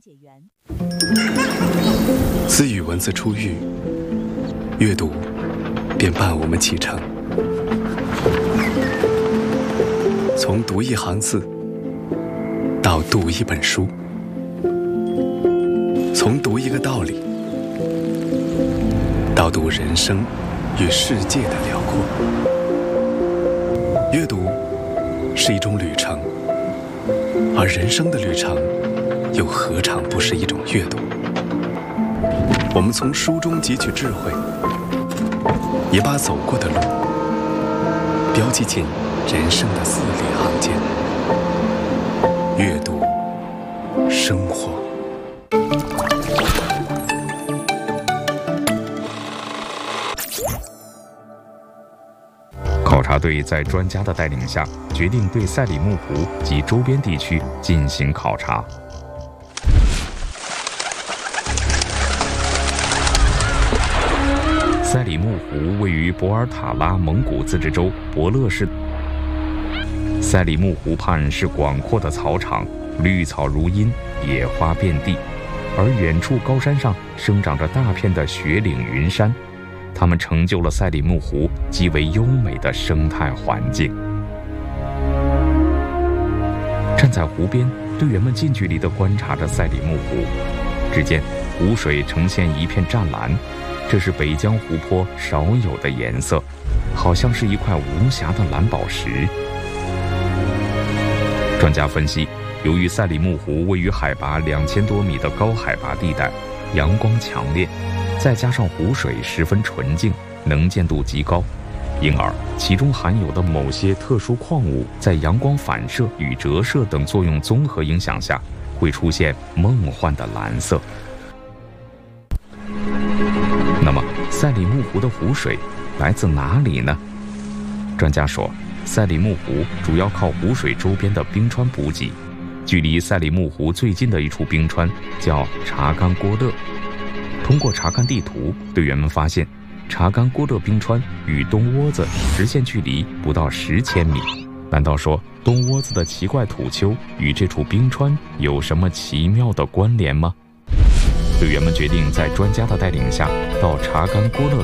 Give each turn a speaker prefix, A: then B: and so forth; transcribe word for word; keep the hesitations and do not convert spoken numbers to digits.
A: 自语文字初遇，阅读便伴我们启程。从读一行字到读一本书，从读一个道理到读人生与世界的辽阔。阅读是一种旅程，而人生的旅程又何尝不是一种阅读？我们从书中汲取智慧，也把走过的路标记进人生的字里行间。阅读，生活。
B: 考察队在专家的带领下，决定对赛里木湖及周边地区进行考察。赛里木湖位于博尔塔拉蒙古自治州博乐市。赛里木湖畔是广阔的草场，绿草如茵，野花遍地，而远处高山上生长着大片的雪岭云山，它们成就了赛里木湖极为优美的生态环境。站在湖边，队员们近距离地观察着赛里木湖，只见湖水呈现一片湛蓝，这是北疆湖泊少有的颜色，好像是一块无瑕的蓝宝石。专家分析，由于赛里木湖位于海拔两千多米的高海拔地带，阳光强烈，再加上湖水十分纯净，能见度极高，因而其中含有的某些特殊矿物在阳光反射与折射等作用综合影响下，会出现梦幻的蓝色。那么赛里木湖的湖水来自哪里呢？专家说，赛里木湖主要靠湖水周边的冰川补给，距离赛里木湖最近的一处冰川叫查干郭勒。通过查看地图，队员们发现查干郭勒冰川与东窝子直线距离不到十千米。难道说东窝子的奇怪土丘与这处冰川有什么奇妙的关联吗？队员们决定在专家的带领下到查干郭勒